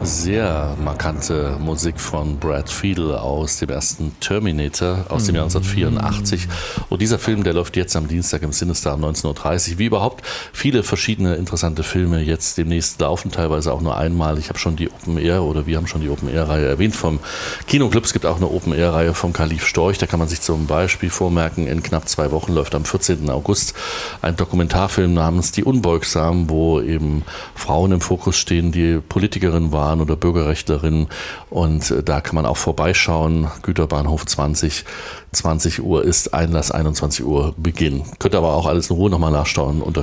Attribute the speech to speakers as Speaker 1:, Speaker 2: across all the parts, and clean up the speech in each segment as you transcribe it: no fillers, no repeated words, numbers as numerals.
Speaker 1: Sehr markante Musik von Brad Fiedel aus dem ersten Terminator aus dem Jahr 1984. Und dieser Film, der läuft jetzt am Dienstag im Cinestar um 19.30 Uhr. Wie überhaupt viele verschiedene interessante Filme jetzt demnächst laufen, teilweise auch nur einmal. Ich habe schon die Open Air oder wir haben schon die Open Air Reihe erwähnt vom Kinoclub. Es gibt auch eine Open Air Reihe vom Kalif Storch. Da kann man sich zum Beispiel vormerken, in knapp 2 Wochen läuft am 14. August ein Dokumentarfilm namens Die Unbeugsamen, wo eben Frauen im Fokus stehen, die Politikerinnen waren oder Bürgerrechtlerinnen, und da kann man auch vorbeischauen. Güterbahnhof 20 Uhr ist Einlass, 21 Uhr Beginn. Könnt aber auch alles in Ruhe nochmal nachschauen unter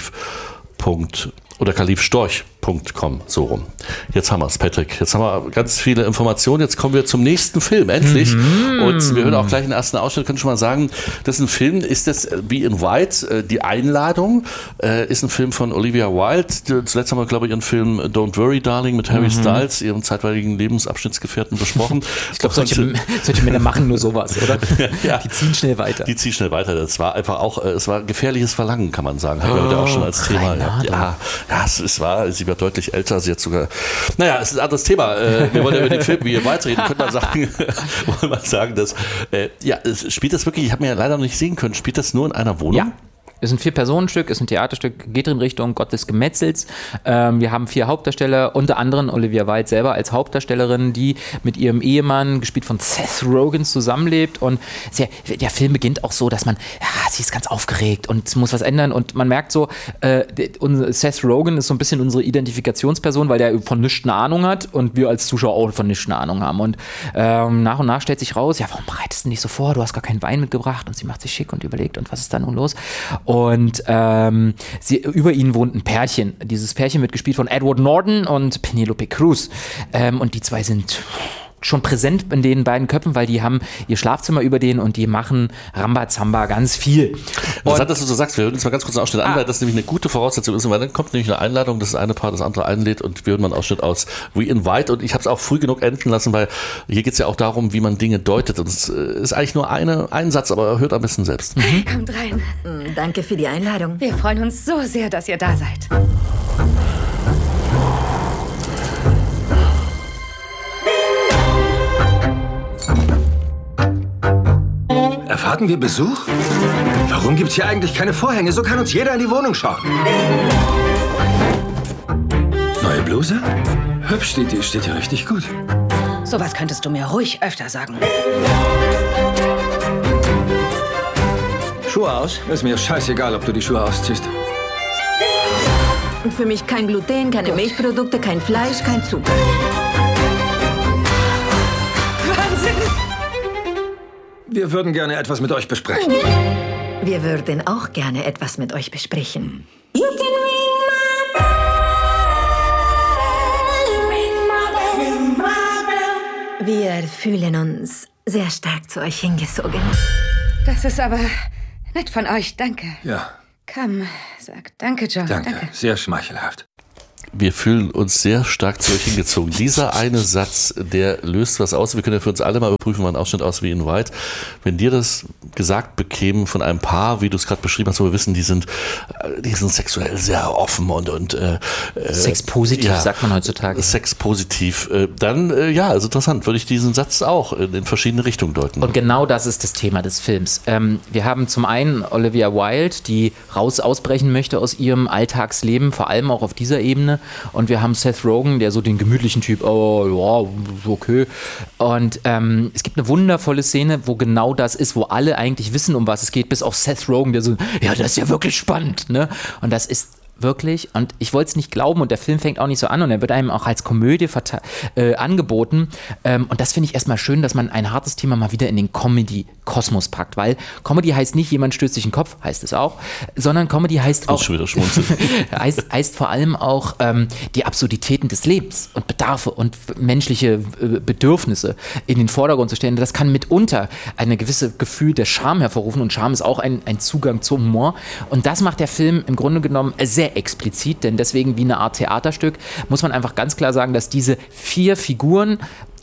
Speaker 1: kalifstorch.com, so rum. Jetzt haben wir es, Patrick. Jetzt haben wir ganz viele Informationen. Jetzt kommen wir zum nächsten Film, endlich. Und wir hören auch gleich den ersten Ausschnitt. Können schon mal sagen, das ist ein Film, ist das wie in White, die Einladung, ist ein Film von Olivia Wilde. Zuletzt haben wir, glaube ich, ihren Film Don't Worry, Darling mit Harry Styles, ihrem zeitweiligen Lebensabschnittsgefährten, besprochen.
Speaker 2: Ich glaube, solche Männer machen nur sowas, oder?
Speaker 1: Ja.
Speaker 2: Die ziehen schnell weiter.
Speaker 1: Das war einfach auch, es war gefährliches Verlangen, kann man sagen. Haben wir heute auch schon als Thema. Ja, sie wird deutlich älter, sie hat sogar, naja, es ist ein anderes Thema. Wir wollen ja über den Film wie ihr weiterreden, könnte man sagen, dass, spielt das wirklich, ich habe mir ja leider noch nicht sehen können, spielt das nur in einer Wohnung?
Speaker 2: Ja. Es ist ein 4-Personen-Stück, ist ein Theaterstück, geht in Richtung Gott des Gemetzels. Wir haben 4 Hauptdarsteller, unter anderem Olivia Wilde selber als Hauptdarstellerin, die mit ihrem Ehemann, gespielt von Seth Rogen, zusammenlebt. Und der Film beginnt auch so, dass man, sie ist ganz aufgeregt und es muss was ändern. Und man merkt so, Seth Rogen ist so ein bisschen unsere Identifikationsperson, weil der von nichts eine Ahnung hat und wir als Zuschauer auch von nichts eine Ahnung haben. Und nach und nach stellt sich raus, warum bereitest du nicht so vor? Du hast gar keinen Wein mitgebracht. Und sie macht sich schick und überlegt, und was ist da nun los? Und über ihnen wohnt ein Pärchen. Dieses Pärchen wird gespielt von Edward Norton und Penelope Cruz. Und die zwei sind schon präsent in den beiden Köpfen, weil die haben ihr Schlafzimmer über denen und die machen Rambazamba ganz viel.
Speaker 1: Interessant, dass du so sagst, wir hören uns mal ganz kurz einen Ausschnitt an, weil das nämlich eine gute Voraussetzung ist, weil dann kommt nämlich eine Einladung, das eine Paar das andere einlädt, und wir hören mal einen Ausschnitt aus We Invite, und ich habe es auch früh genug enden lassen, weil hier geht es ja auch darum, wie man Dinge deutet, und es ist eigentlich nur ein Satz, aber hört am besten selbst.
Speaker 3: Kommt rein.
Speaker 4: Danke für die Einladung.
Speaker 3: Wir freuen uns so sehr, dass ihr da seid.
Speaker 5: Erwarten wir Besuch? Warum gibt's hier eigentlich keine Vorhänge? So kann uns jeder in die Wohnung schauen. Neue Bluse? Hübsch, die steht ja richtig gut.
Speaker 3: Sowas könntest du mir ruhig öfter sagen.
Speaker 5: Schuhe aus? Ist mir scheißegal, ob du die Schuhe ausziehst.
Speaker 4: Und für mich kein Gluten, keine Milchprodukte, kein Fleisch, kein Zucker.
Speaker 5: Wir würden gerne etwas mit euch besprechen.
Speaker 4: Wir würden auch gerne etwas mit euch besprechen. Wir fühlen uns sehr stark zu euch hingezogen.
Speaker 3: Das ist aber nett von euch, danke.
Speaker 5: Ja.
Speaker 3: Komm, sag danke, John.
Speaker 5: Danke. Sehr schmeichelhaft.
Speaker 1: Wir fühlen uns sehr stark zu euch hingezogen. Dieser eine Satz, der löst was aus. Wir können ja für uns alle mal überprüfen, mal einen Ausschnitt aus wie in White. Wenn dir das gesagt bekämen von einem Paar, wie du es gerade beschrieben hast, wo wir wissen, die sind sexuell sehr offen und
Speaker 2: sexpositiv, sagt man heutzutage.
Speaker 1: Sexpositiv. Dann, also interessant, würde ich diesen Satz auch in verschiedene Richtungen deuten.
Speaker 2: Und genau das ist das Thema des Films. Wir haben zum einen Olivia Wilde, die ausbrechen möchte aus ihrem Alltagsleben, vor allem auch auf dieser Ebene. Und wir haben Seth Rogen, der so den gemütlichen Typ, okay. Und es gibt eine wundervolle Szene, wo genau das ist, wo alle eigentlich wissen, um was es geht, bis auf Seth Rogen, der so, das ist ja wirklich spannend, ne? Und das ist wirklich, und ich wollte es nicht glauben, und der Film fängt auch nicht so an, und er wird einem auch als Komödie angeboten, und das finde ich erstmal schön, dass man ein hartes Thema mal wieder in den Comedy-Kosmos packt, weil Comedy heißt nicht, jemand stößt sich den Kopf, heißt es auch, sondern Comedy heißt auch, heißt vor allem auch die Absurditäten des Lebens und Bedarfe und menschliche Bedürfnisse in den Vordergrund zu stellen. Das kann mitunter ein gewisses Gefühl der Scham hervorrufen, und Scham ist auch ein Zugang zum Humor, und das macht der Film im Grunde genommen sehr explizit, denn deswegen wie eine Art Theaterstück muss man einfach ganz klar sagen, dass diese 4 Figuren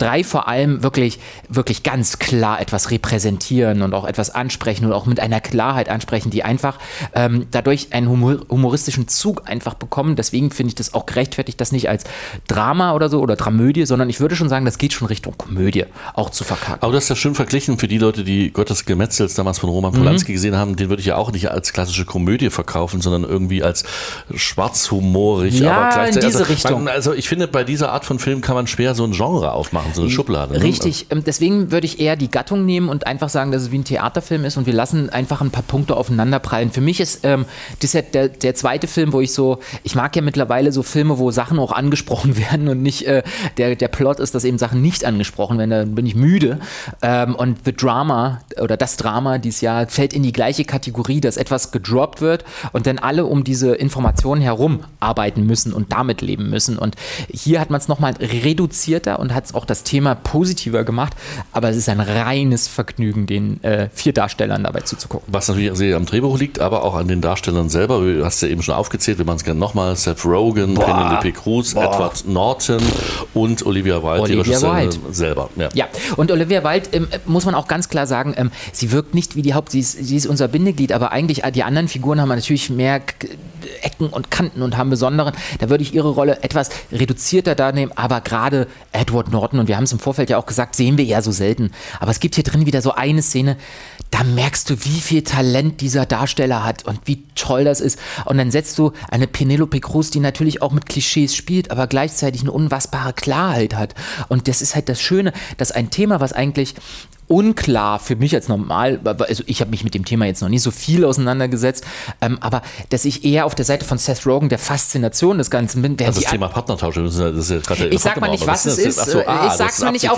Speaker 2: drei vor allem wirklich ganz klar etwas repräsentieren und auch etwas ansprechen und auch mit einer Klarheit ansprechen, die einfach dadurch einen humoristischen Zug einfach bekommen. Deswegen finde ich das auch gerechtfertigt, das nicht als Drama oder so oder Dramödie, sondern ich würde schon sagen, das geht schon Richtung Komödie auch zu verkacken.
Speaker 1: Aber du hast ja schön verglichen für die Leute, die Gottes Gemetzels damals von Roman Polanski gesehen haben, den würde ich ja auch nicht als klassische Komödie verkaufen, sondern irgendwie als schwarzhumorig.
Speaker 2: Ja,
Speaker 1: aber gleichzeitig,
Speaker 2: in diese Richtung.
Speaker 1: Also ich finde, bei dieser Art von Film kann man schwer so ein Genre aufmachen, so eine Schublade.
Speaker 2: Richtig, deswegen würde ich eher die Gattung nehmen und einfach sagen, dass es wie ein Theaterfilm ist und wir lassen einfach ein paar Punkte aufeinanderprallen. Für mich ist das ja der zweite Film, wo ich mag ja mittlerweile so Filme, wo Sachen auch angesprochen werden und nicht der Plot ist, dass eben Sachen nicht angesprochen werden, dann bin ich müde. Und The Drama oder das Drama dieses Jahr fällt in die gleiche Kategorie, dass etwas gedroppt wird und dann alle um diese Informationen herum arbeiten müssen und damit leben müssen. Und hier hat man es nochmal reduzierter und hat es auch das Thema positiver gemacht, aber es ist ein reines Vergnügen, den 4 Darstellern dabei zuzugucken.
Speaker 1: Was natürlich sehr am Drehbuch liegt, aber auch an den Darstellern selber. Du hast ja eben schon aufgezählt, wir machen es gerne nochmal. Seth Rogen, Penelope Cruz, Edward Norton und Olivia Wilde, die Regisseurin selber.
Speaker 2: Ja, und Olivia Wilde, muss man auch ganz klar sagen, sie wirkt nicht wie die sie ist unser Bindeglied, aber eigentlich die anderen Figuren haben natürlich mehr Ecken und Kanten und haben besonderen, da würde ich ihre Rolle etwas reduzierter darnehmen, aber gerade Edward Norton, und wir haben es im Vorfeld ja auch gesagt, sehen wir ja so selten, aber es gibt hier drin wieder so eine Szene, da merkst du, wie viel Talent dieser Darsteller hat und wie toll das ist, und dann setzt du eine Penelope Cruz, die natürlich auch mit Klischees spielt, aber gleichzeitig eine unfassbare Klarheit hat, und das ist halt das Schöne, dass ein Thema, was eigentlich unklar für mich als normal, also ich habe mich mit dem Thema jetzt noch nicht so viel auseinandergesetzt, aber dass ich eher auf der Seite von Seth Rogen der Faszination des Ganzen bin.
Speaker 1: Also das Thema Partnertausch, das ist ja gerade
Speaker 2: ich sag mal nicht, was es ist. Ich sag mal nicht, auch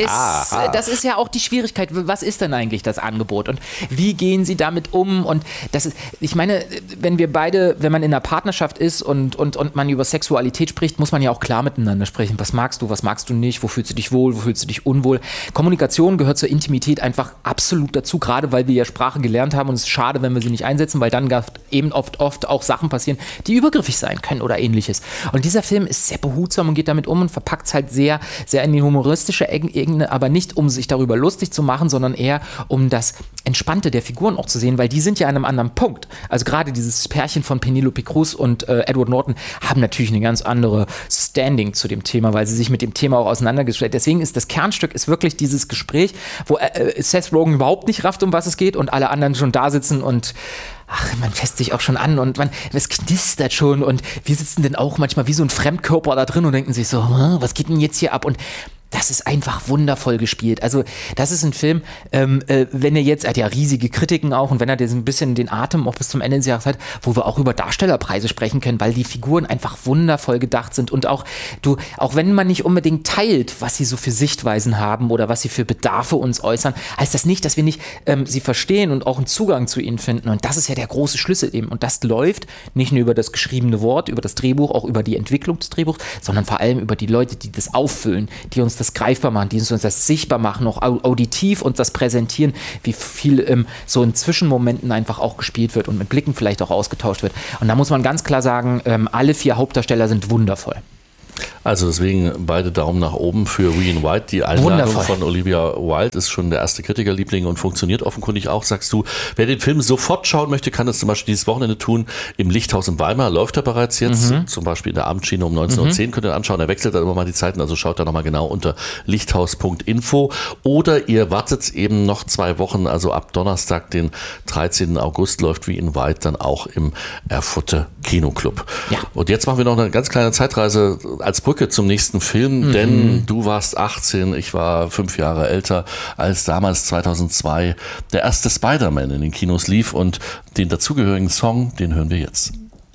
Speaker 2: das ist ja auch die Schwierigkeit. Was ist denn eigentlich das Angebot und wie gehen sie damit um? Und das ist, ich meine, wenn man in einer Partnerschaft ist und man über Sexualität spricht, muss man ja auch klar miteinander sprechen. Was magst du nicht? Wo fühlst du dich wohl? Wo fühlst du dich unwohl? Kommunikation gehört zur Intimität einfach absolut dazu, gerade weil wir ja Sprache gelernt haben und es ist schade, wenn wir sie nicht einsetzen, weil dann eben oft auch Sachen passieren, die übergriffig sein können oder ähnliches. Und dieser Film ist sehr behutsam und geht damit um und verpackt es halt sehr, sehr in die humoristische Ebene, aber nicht, um sich darüber lustig zu machen, sondern eher, um das Entspannte der Figuren auch zu sehen, weil die sind ja an einem anderen Punkt. Also gerade dieses Pärchen von Penelope Cruz und Edward Norton haben natürlich eine ganz andere Standing zu dem Thema, weil sie sich mit dem Thema auch auseinandergestellt. Deswegen ist das Kernstück wirklich dieses Gespräch, wo Seth Rogen überhaupt nicht rafft, um was es geht und alle anderen schon da sitzen und man fässt sich auch schon an und es knistert schon und wir sitzen dann auch manchmal wie so ein Fremdkörper da drin und denken sich so, was geht denn jetzt hier ab? Und das ist einfach wundervoll gespielt. Also das ist ein Film, wenn er hat ja riesige Kritiken auch und wenn er ein bisschen den Atem auch bis zum Ende des Jahres hat, wo wir auch über Darstellerpreise sprechen können, weil die Figuren einfach wundervoll gedacht sind und auch wenn man nicht unbedingt teilt, was sie so für Sichtweisen haben oder was sie für Bedarfe uns äußern, heißt das nicht, dass wir nicht sie verstehen und auch einen Zugang zu ihnen finden, und das ist ja der große Schlüssel eben, und das läuft nicht nur über das geschriebene Wort, über das Drehbuch, auch über die Entwicklung des Drehbuchs, sondern vor allem über die Leute, die das auffüllen, die uns das greifbar machen, die uns das sichtbar machen, auch auditiv uns das präsentieren, wie viel so in Zwischenmomenten einfach auch gespielt wird und mit Blicken vielleicht auch ausgetauscht wird. Und da muss man ganz klar sagen, alle 4 Hauptdarsteller sind wundervoll.
Speaker 1: Also deswegen beide Daumen nach oben für Rian White. Die Einladung von Olivia Wilde ist schon der erste Kritikerliebling und funktioniert offenkundig auch, sagst du. Wer den Film sofort schauen möchte, kann das zum Beispiel dieses Wochenende tun. Im Lichthaus in Weimar läuft er bereits jetzt. Zum Beispiel in der Abendschiene um 19.10 Uhr könnt ihr anschauen. Er wechselt dann immer mal die Zeiten, also schaut da nochmal genau unter lichthaus.info. Oder ihr wartet eben noch 2 Wochen, also ab Donnerstag, den 13. August, läuft Rian White dann auch im Erfurter Kinoclub. Ja. Und jetzt machen wir noch eine ganz kleine Zeitreise als Brücke zum nächsten Film, denn du warst 18, ich war 5 Jahre älter, als damals 2002 der erste Spider-Man in den Kinos lief, und den dazugehörigen Song, den hören wir jetzt.